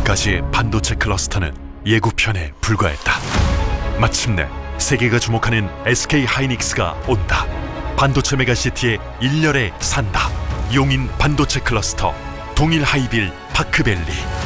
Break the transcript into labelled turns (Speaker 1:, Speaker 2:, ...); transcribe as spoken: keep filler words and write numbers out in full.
Speaker 1: 지금까지의 반도체 클러스터는 예고편에 불과했다. 마침내 세계가 주목하는 에스케이 하이닉스가 온다. 반도체 메가시티의 일렬에 산다. 용인 반도체 클러스터, 동일 하이빌 파크밸리.